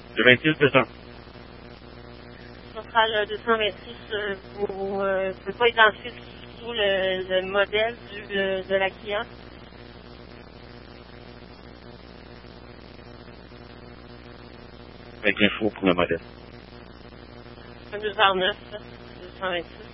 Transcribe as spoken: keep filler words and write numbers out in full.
Le vingt-six deux cents. Centrale deux cent vingt-six, euh, vous ne pouvez pas identifier sous le, le modèle du, de, de la cliente? Avec l'info pour le modèle. Un deux cent neuf, deux cent vingt-six.